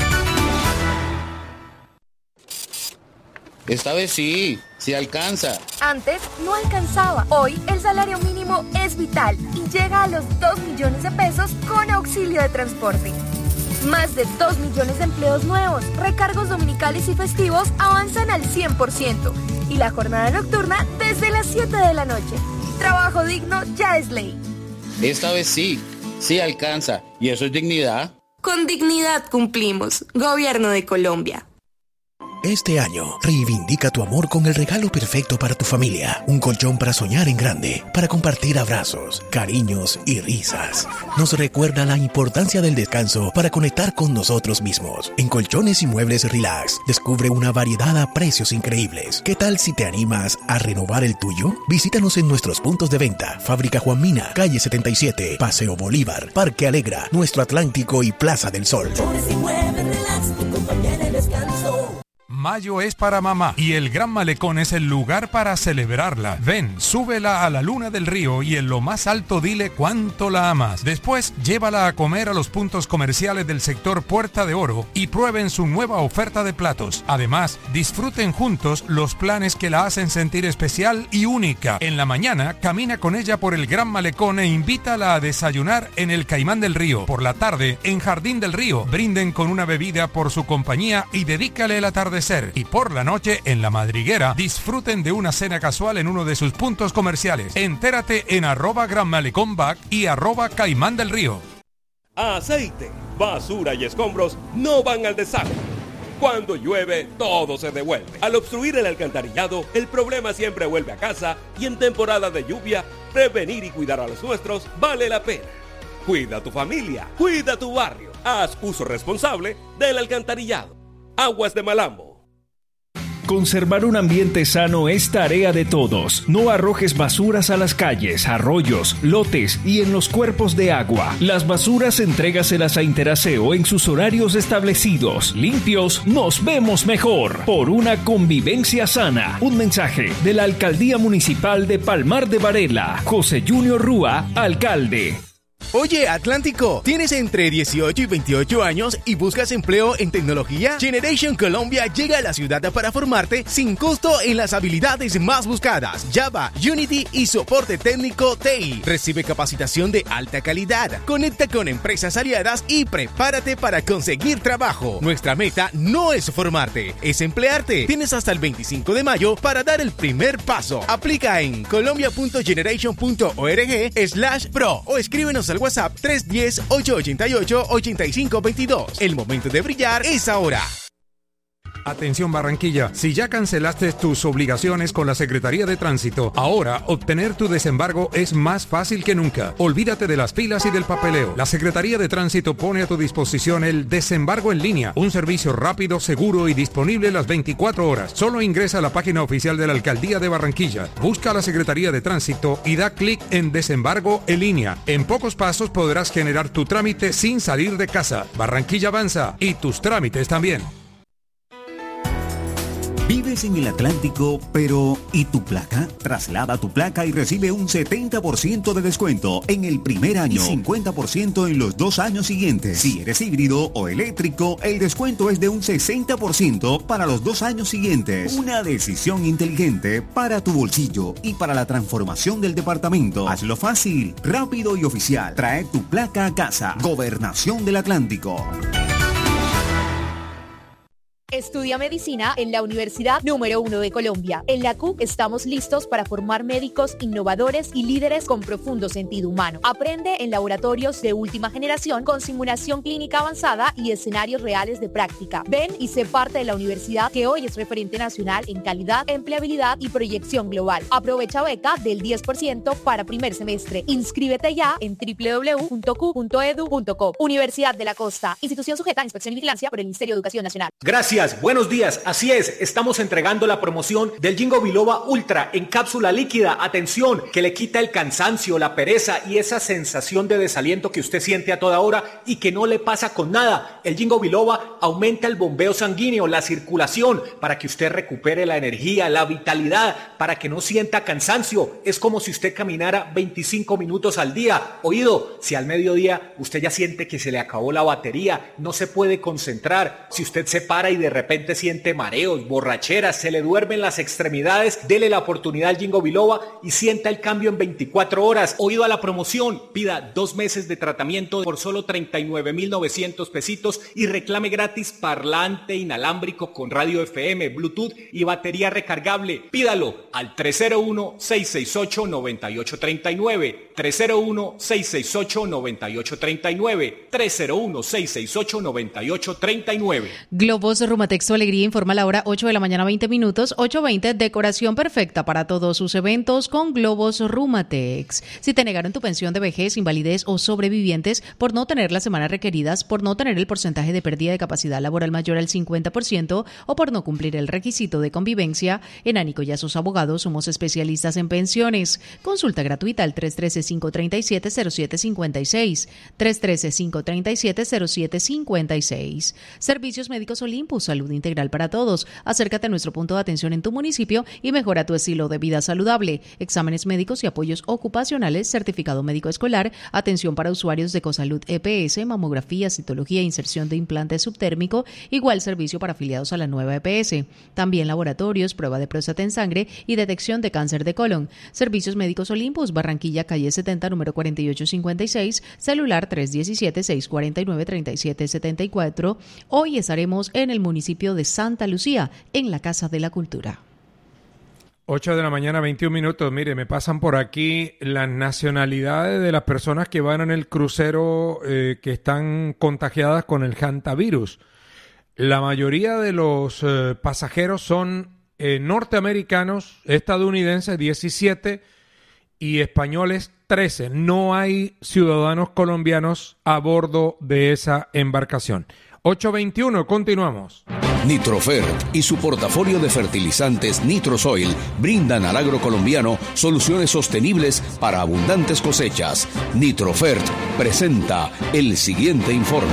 Esta vez sí, sí alcanza. Antes no alcanzaba. Hoy el salario mínimo es vital y llega a los dos millones de pesos con auxilio de transporte. Más de dos millones de empleos nuevos, recargos dominicales y festivos avanzan al cien por ciento y la jornada nocturna desde las siete de la noche. Trabajo digno ya es ley. Esta vez sí, sí alcanza. ¿Y eso es dignidad? Con dignidad cumplimos. Gobierno de Colombia. Este año, reivindica tu amor con el regalo perfecto para tu familia. Un colchón para soñar en grande, para compartir abrazos, cariños y risas. Nos recuerda la importancia del descanso para conectar con nosotros mismos. En Colchones y Muebles Relax, descubre una variedad a precios increíbles. ¿Qué tal si te animas a renovar el tuyo? Visítanos en nuestros puntos de venta. Fábrica Juan Mina, calle setenta y siete, Paseo Bolívar, Parque Alegra, Nuestro Atlántico y Plaza del Sol. Colchones y Muebles Relax, tu compañía de descanso. Mayo es para mamá y el Gran Malecón es el lugar para celebrarla. Ven, súbela a la luna del río y en lo más alto dile cuánto la amas. Después, llévala a comer a los puntos comerciales del sector Puerta de Oro y prueben su nueva oferta de platos. Además, disfruten juntos los planes que la hacen sentir especial y única. En la mañana, camina con ella por el Gran Malecón e invítala a desayunar en el Caimán del Río. Por la tarde, en Jardín del Río, brinden con una bebida por su compañía y dedícale el atardecer. Y por la noche, en La Madriguera, disfruten de una cena casual en uno de sus puntos comerciales. Entérate en arroba Gran Malecón Back y arroba Caimán del Río. Aceite, basura y escombros no van al desagüe. Cuando llueve, todo se devuelve. Al obstruir el alcantarillado, el problema siempre vuelve a casa y en temporada de lluvia, Prevenir y cuidar a los nuestros vale la pena. Cuida a tu familia, cuida a tu barrio. Haz uso responsable del alcantarillado. Aguas de Malambo. Conservar un ambiente sano es tarea de todos. No arrojes basuras a las calles, arroyos, lotes y en los cuerpos de agua. Las basuras entrégaselas a Interaseo en sus horarios establecidos. Limpios, nos vemos mejor. Por una convivencia sana. Un mensaje de la Alcaldía Municipal de Palmar de Varela. José Junior Rúa, alcalde. Oye, Atlántico, ¿tienes entre dieciocho y veintiocho años y buscas empleo en tecnología? Generation Colombia llega a la ciudad para formarte sin costo en las habilidades más buscadas: Java, Unity y soporte técnico T I. Recibe capacitación de alta calidad. Conecta con empresas aliadas y prepárate para conseguir trabajo. Nuestra meta no es formarte, es emplearte. Tienes hasta el veinticinco de mayo para dar el primer paso. Aplica en colombia punto generation punto org slash pro o escríbenos al WhatsApp tres uno cero, ocho ocho ocho, ocho cinco dos dos. El momento de brillar es ahora. Atención Barranquilla, si ya cancelaste tus obligaciones con la Secretaría de Tránsito, ahora obtener tu desembargo es más fácil que nunca. Olvídate de las filas y del papeleo. La Secretaría de Tránsito pone a tu disposición el desembargo en línea, un servicio rápido, seguro y disponible las veinticuatro horas. Solo ingresa a la página oficial de la Alcaldía de Barranquilla, busca a la Secretaría de Tránsito y da clic en desembargo en línea. En pocos pasos podrás generar tu trámite sin salir de casa. Barranquilla avanza y tus trámites también. ¿Vives en el Atlántico, pero ¿y tu placa? Traslada tu placa y recibe un setenta por ciento de descuento en el primer año y cincuenta por ciento en los dos años siguientes. Si eres híbrido o eléctrico, el descuento es de un sesenta por ciento para los dos años siguientes. Una decisión inteligente para tu bolsillo y para la transformación del departamento. Hazlo fácil, rápido y oficial. Trae tu placa a casa. Gobernación del Atlántico. Estudia medicina en la Universidad número uno de Colombia. En la C U C estamos listos para formar médicos innovadores y líderes con profundo sentido humano. Aprende en laboratorios de última generación con simulación clínica avanzada y escenarios reales de práctica. Ven y sé parte de la universidad que hoy es referente nacional en calidad, empleabilidad y proyección global. Aprovecha beca del diez por ciento para primer semestre. Inscríbete ya en doble u doble u doble u punto q punto e d u punto co. Universidad de la Costa. Institución sujeta a inspección y vigilancia por el Ministerio de Educación Nacional. Gracias. Buenos días, así es, estamos entregando la promoción del Ginkgo Biloba Ultra en cápsula líquida. Atención, que le quita el cansancio, la pereza y esa sensación de desaliento que usted siente a toda hora y que no le pasa con nada. El Ginkgo Biloba aumenta el bombeo sanguíneo, la circulación, para que usted recupere la energía, la vitalidad, para que no sienta cansancio. Es como si usted caminara veinticinco minutos al día. Oído, si al mediodía usted ya siente que se le acabó la batería, no se puede concentrar, si usted se para y de repente siente mareos, borracheras, se le duermen las extremidades, dele la oportunidad al Ginkgo Biloba y sienta el cambio en veinticuatro horas. Oído a la promoción, pida dos meses de tratamiento por solo treinta y nueve mil novecientos pesitos y reclame gratis parlante inalámbrico con radio F M, Bluetooth y batería recargable. Pídalo al tres cero uno, seis seis ocho, nueve ocho tres nueve, tres cero uno, seis seis ocho, nueve ocho tres nueve, tres cero uno, seis seis ocho, nueve ocho tres nueve. Globos Rumatex, tu alegría, informa la hora ocho de la mañana, veinte minutos, ocho veinte, decoración perfecta para todos sus eventos con Globos Rumatex. Si te negaron tu pensión de vejez, invalidez o sobrevivientes por no tener las semanas requeridas, por no tener el porcentaje de pérdida de capacidad laboral mayor al cincuenta por ciento o por no cumplir el requisito de convivencia, en Ánico y a sus abogados somos especialistas en pensiones. Consulta gratuita al tres uno tres, cinco tres siete, cero siete cinco seis, tres uno tres, cinco tres siete, cero siete cinco seis. Servicios Médicos Olympus, salud integral para todos. Acércate a nuestro punto de atención en tu municipio y mejora tu estilo de vida saludable. Exámenes médicos y apoyos ocupacionales, certificado médico escolar, atención para usuarios de Ecosalud E P S, mamografía, citología, inserción de implante subtérmico, igual servicio para afiliados a la nueva E P S. También laboratorios, prueba de próstata en sangre y detección de cáncer de colon. Servicios Médicos Olympus, Barranquilla, calle setenta, número cuarenta y ocho cincuenta y seis, celular tres uno siete, seis cuatro nueve, tres siete siete cuatro. Hoy estaremos en el municipio de Santa Lucía, en la Casa de la Cultura. ocho de la mañana, veintiún minutos. Mire, me pasan por aquí las nacionalidades de las personas que van en el crucero eh, que están contagiadas con el hantavirus. La mayoría de los eh, pasajeros son eh, norteamericanos, estadounidenses, diecisiete, y españoles trece. No hay ciudadanos colombianos a bordo de esa embarcación. ocho veintiuno, continuamos. Nitrofert y su portafolio de fertilizantes Nitrosoil brindan al agro colombiano soluciones sostenibles para abundantes cosechas. Nitrofert presenta el siguiente informe.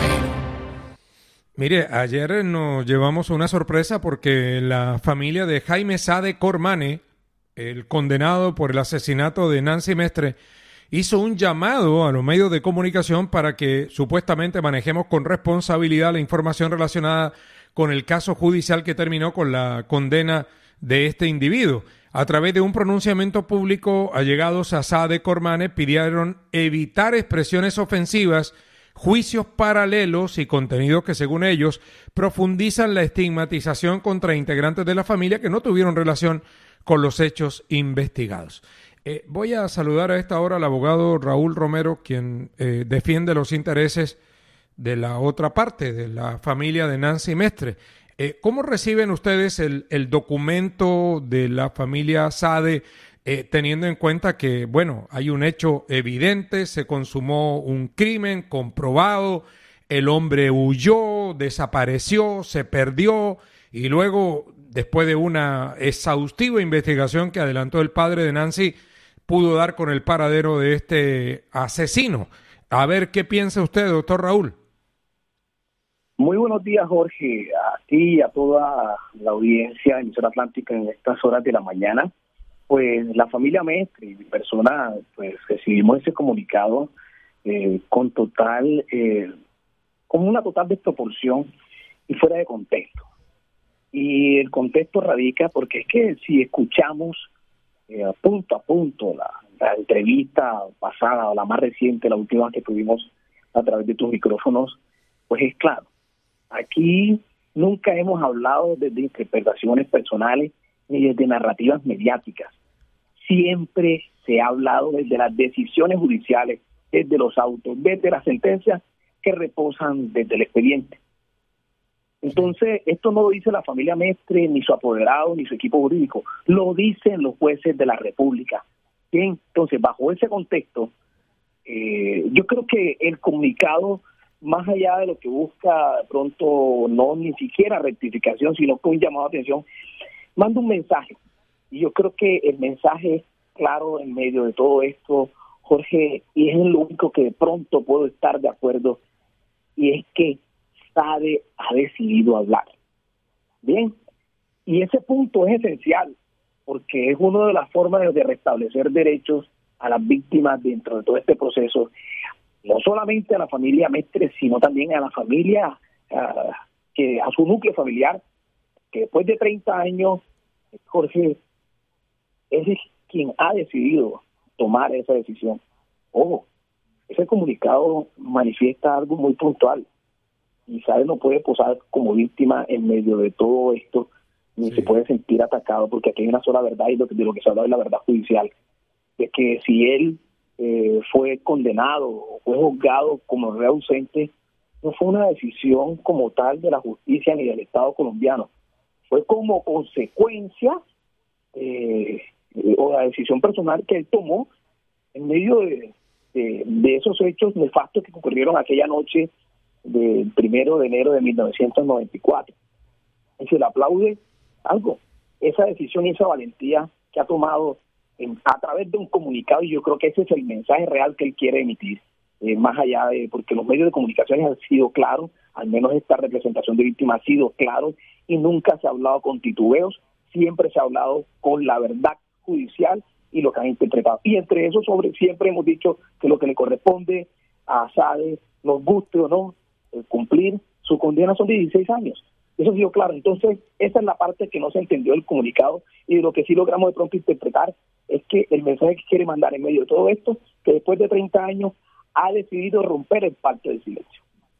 Mire, ayer nos llevamos una sorpresa porque la familia de Jaime Sade Cormane, el condenado por el asesinato de Nancy Mestre, hizo un llamado a los medios de comunicación para que supuestamente manejemos con responsabilidad la información relacionada con el caso judicial que terminó con la condena de este individuo. A través de un pronunciamiento público, allegados a Sade Cormane pidieron evitar expresiones ofensivas, juicios paralelos y contenidos que, según ellos, profundizan la estigmatización contra integrantes de la familia que no tuvieron relación con los hechos investigados. Eh, voy a saludar a esta hora al abogado Raúl Romero, quien eh, defiende los intereses de la otra parte, de la familia de Nancy Mestre. Eh, ¿Cómo reciben ustedes el, el documento de la familia Sade, eh, teniendo en cuenta que, bueno, hay un hecho evidente, se consumó un crimen comprobado, el hombre huyó, desapareció, se perdió y luego, después de una exhaustiva investigación que adelantó el padre de Nancy, pudo dar con el paradero de este asesino? A ver, ¿qué piensa usted, doctor Raúl? Muy buenos días, Jorge, a ti y a toda la audiencia de Emisora Atlántica en estas horas de la mañana. Pues la familia Mestre y mi persona, pues recibimos ese comunicado eh, con total, eh, con una total desproporción y fuera de contexto. Y el contexto radica porque es que si escuchamos eh, punto a punto la, la entrevista pasada o la más reciente, la última que tuvimos a través de tus micrófonos, pues es claro. Aquí nunca hemos hablado desde interpretaciones personales ni desde narrativas mediáticas. Siempre se ha hablado desde las decisiones judiciales, desde los autos, desde las sentencias que reposan desde el expediente. Entonces, esto no lo dice la familia Mestre, ni su apoderado, ni su equipo jurídico. Lo dicen los jueces de la República. Bien, entonces, bajo ese contexto, eh, yo creo que el comunicado, más allá de lo que busca de pronto no ni siquiera rectificación, sino que un llamado de atención, manda un mensaje. Y yo creo que el mensaje es claro en medio de todo esto, Jorge, y es lo único que de pronto puedo estar de acuerdo, y es que Sade ha decidido hablar. Bien, y ese punto es esencial, porque es una de las formas de restablecer derechos a las víctimas dentro de todo este proceso, no solamente a la familia Mestre, sino también a la familia, uh, que a su núcleo familiar, que después de treinta años, Jorge, es quien ha decidido tomar esa decisión. Ojo, ese comunicado manifiesta algo muy puntual, y Sade no puede posar como víctima en medio de todo esto, ni sí. se puede sentir atacado, porque aquí hay una sola verdad, y de lo que se habla es la verdad judicial, de que si él Eh, fue condenado o fue juzgado como reo ausente, no fue una decisión como tal de la justicia ni del Estado colombiano, fue como consecuencia eh, o la decisión personal que él tomó en medio de, de, de esos hechos nefastos que ocurrieron aquella noche del primero de enero de mil novecientos noventa y cuatro. Y se le aplaude algo, esa decisión y esa valentía que ha tomado En, a través de un comunicado, y yo creo que ese es el mensaje real que él quiere emitir, eh, más allá de, porque los medios de comunicación han sido claros, al menos esta representación de víctimas ha sido claro, y nunca se ha hablado con titubeos, siempre se ha hablado con la verdad judicial y lo que han interpretado. Y entre eso sobre siempre hemos dicho que lo que le corresponde a Sade, nos guste o no, eh, cumplir su condena son de dieciséis años. Eso ha sido claro. Entonces, esa es la parte que no se entendió del comunicado, y de lo que sí logramos de pronto interpretar es que el mensaje que quiere mandar en medio de todo esto, que después de treinta años ha decidido romper el pacto del silencio.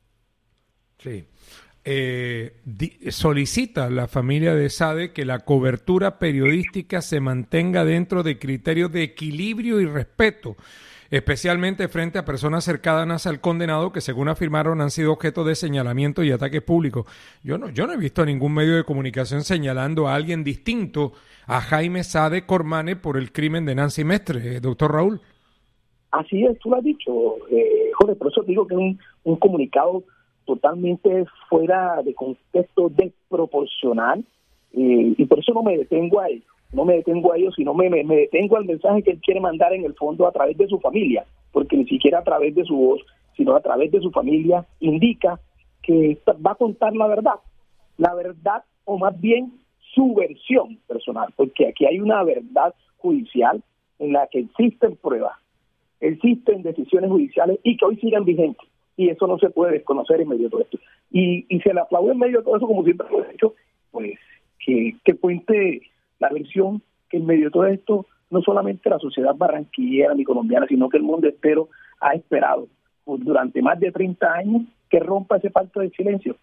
Sí. Eh, di- solicita la familia de Sade que la cobertura periodística se mantenga dentro de criterios de equilibrio y respeto. especialmente frente a personas cercanas al condenado que, según afirmaron, han sido objeto de señalamiento y ataques públicos. Yo no, yo no he visto ningún medio de comunicación señalando a alguien distinto a Jaime Sade Cormane por el crimen de Nancy Mestre, doctor Raúl. Así es, tú lo has dicho, eh, Jorge, por eso digo que es un, un comunicado totalmente fuera de contexto, desproporcional, eh, y por eso no me detengo a ello, no me detengo a ello, sino me, me, me detengo al mensaje que él quiere mandar en el fondo a través de su familia, porque ni siquiera a través de su voz, sino a través de su familia, indica que va a contar la verdad, la verdad, o más bien su versión personal, porque aquí hay una verdad judicial en la que existen pruebas, existen decisiones judiciales y que hoy siguen vigentes, y eso no se puede desconocer en medio de todo esto. Y, y se le aplaude en medio de todo eso, como siempre lo he hecho, pues que, que cuente la versión que en medio de todo esto no solamente la sociedad barranquillera ni colombiana, sino que el mundo entero ha esperado pues, durante más de treinta años que rompa ese pacto de silencio.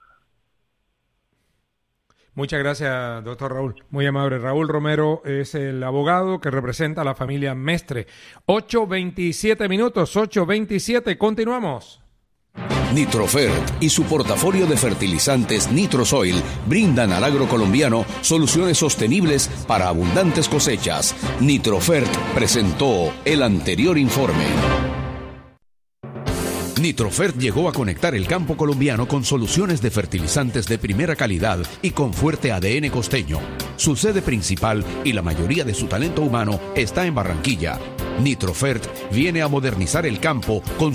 Muchas gracias, doctor Raúl. Muy amable. Raúl Romero es el abogado que representa a la familia Mestre. ocho veintisiete minutos, ocho veintisiete. Continuamos. Nitrofert y su portafolio de fertilizantes Nitrosoil brindan al agro colombiano soluciones sostenibles para abundantes cosechas. Nitrofert presentó el anterior informe. Nitrofert llegó a conectar el campo colombiano con soluciones de fertilizantes de primera calidad y con fuerte A D N costeño. Su sede principal y la mayoría de su talento humano está en Barranquilla. Nitrofert viene a modernizar el campo con